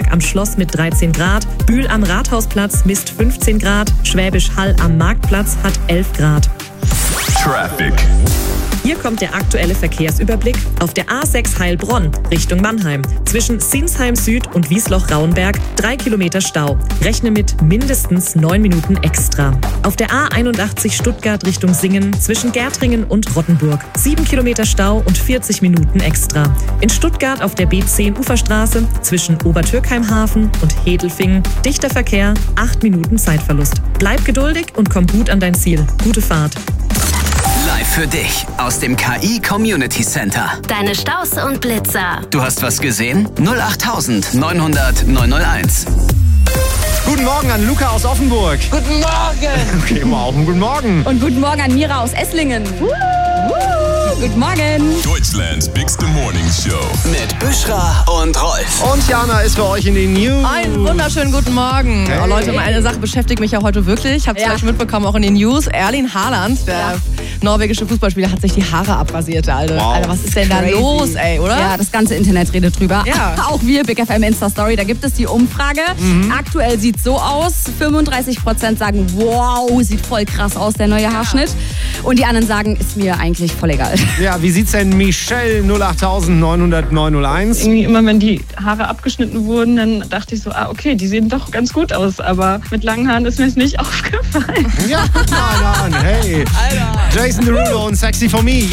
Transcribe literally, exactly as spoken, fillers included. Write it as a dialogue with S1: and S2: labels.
S1: Nürnberg am Schloss mit dreizehn Grad, Bühl am Rathausplatz misst fünfzehn Grad, Schwäbisch Hall am Marktplatz hat elf Grad.
S2: Traffic.
S1: Hier kommt der aktuelle Verkehrsüberblick auf der A sechs Heilbronn Richtung Mannheim. Zwischen Sinsheim Süd und Wiesloch-Rauenberg drei Kilometer Stau. Rechne mit mindestens neun Minuten extra. Auf der A einundachtzig Stuttgart Richtung Singen zwischen Gärtringen und Rottenburg sieben Kilometer Stau und vierzig Minuten extra. In Stuttgart auf der B zehn Uferstraße zwischen Obertürkheimhafen und Hedelfingen dichter Verkehr, acht Minuten Zeitverlust. Bleib geduldig und komm gut an dein Ziel. Gute Fahrt.
S3: Live für dich aus dem K I Community Center.
S4: Deine Staus und Blitzer.
S3: Du hast was gesehen? null acht neun hundert neunhunderteins.
S5: Guten Morgen an Luca aus Offenburg.
S6: Guten Morgen.
S5: Okay, wow, guten Morgen.
S7: Und guten Morgen an Mira aus Esslingen. Woo! Guten Morgen.
S2: Deutschlands Bigste Morning Show.
S3: Mit Büschra und Rolf.
S5: Und Jana ist für euch in den News.
S6: Einen wunderschönen guten Morgen.
S5: Hey.
S6: Oh, Leute, mal eine Sache beschäftigt mich ja heute wirklich. Habt ihr
S7: Ja.
S6: vielleicht mitbekommen, auch in den News. Erling Haaland, der
S7: Ja.
S6: norwegische Fußballspieler, hat sich die Haare abrasiert, Alter.
S5: Wow.
S6: Alter, was ist denn da
S7: Crazy.
S6: los, ey, oder?
S7: Ja, das ganze Internet redet drüber.
S6: Ja.
S7: Auch wir, Big F M Insta Story, da gibt es die Umfrage.
S6: Mhm.
S7: Aktuell sieht es so aus, fünfunddreißig Prozent sagen, wow, sieht voll krass aus, der neue Haarschnitt. Und die anderen sagen, ist mir eigentlich voll egal.
S5: Ja, wie sieht's denn Michelle null acht neun hundert neunhunderteins?
S8: Irgendwie immer, wenn die Haare abgeschnitten wurden, dann dachte ich so, ah, okay, die sehen doch ganz gut aus. Aber mit langen Haaren ist mir es nicht aufgefallen.
S5: Ja, guck mal an, hey.
S6: Alter.
S5: Jason Derulo und Sexy for Me.